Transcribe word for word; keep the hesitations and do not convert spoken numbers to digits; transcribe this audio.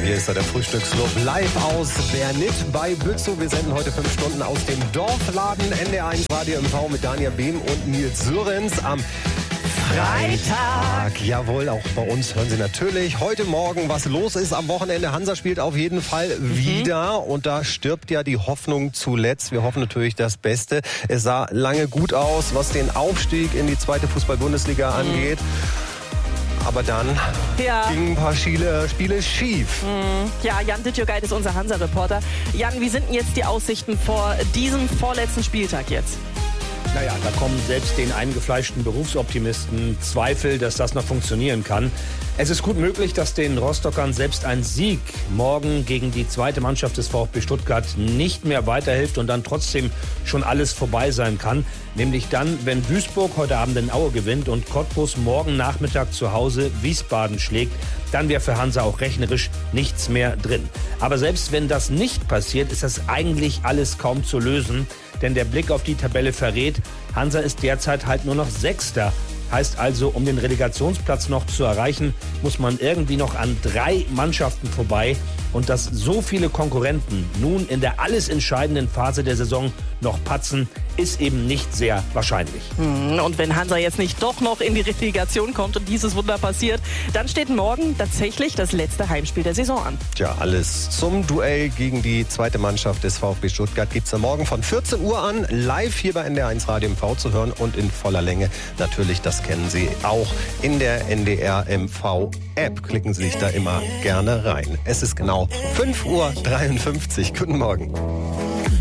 hier ist er, der Frühstücksclub live aus Bernit bei Bützow. Wir senden heute fünf Stunden aus dem Dorfladen N D R eins Radio M V mit Daniel Behm und Nils Sörens am Freitag. Jawohl, auch bei uns hören Sie natürlich heute Morgen, was los ist am Wochenende. Hansa spielt auf jeden Fall wieder mhm. und da stirbt ja die Hoffnung zuletzt. Wir hoffen natürlich das Beste. Es sah lange gut aus, was den Aufstieg in die zweite Fußball-Bundesliga mhm. angeht. Aber dann ja. gingen ein paar Spiele, Spiele schief. Mm, ja, Jan Dittjögeit ist unser Hansa-Reporter. Jan, wie sind denn jetzt die Aussichten vor diesem vorletzten Spieltag jetzt? Naja, da kommen selbst den eingefleischten Berufsoptimisten Zweifel, dass das noch funktionieren kann. Es ist gut möglich, dass den Rostockern selbst ein Sieg morgen gegen die zweite Mannschaft des VfB Stuttgart nicht mehr weiterhilft und dann trotzdem schon alles vorbei sein kann. Nämlich dann, wenn Duisburg heute Abend in Aue gewinnt und Cottbus morgen Nachmittag zu Hause Wiesbaden schlägt, dann wäre für Hansa auch rechnerisch nichts mehr drin. Aber selbst wenn das nicht passiert, ist das eigentlich alles kaum zu lösen. Denn der Blick auf die Tabelle verrät, Hansa ist derzeit halt nur noch Sechster. Heißt also, um den Relegationsplatz noch zu erreichen, muss man irgendwie noch an drei Mannschaften vorbei. Und dass so viele Konkurrenten nun in der alles entscheidenden Phase der Saison noch patzen, ist eben nicht sehr wahrscheinlich. Und wenn Hansa jetzt nicht doch noch in die Relegation kommt und dieses Wunder passiert, dann steht morgen tatsächlich das letzte Heimspiel der Saison an. Tja, alles zum Duell gegen die zweite Mannschaft des VfB Stuttgart gibt es morgen von vierzehn Uhr an live hier bei N D R eins Radio M V zu hören und in voller Länge. Natürlich, das kennen Sie auch in der N D R M V App. Klicken Sie sich da immer gerne rein. Es ist genau fünf Uhr dreiundfünfzig. Guten Morgen.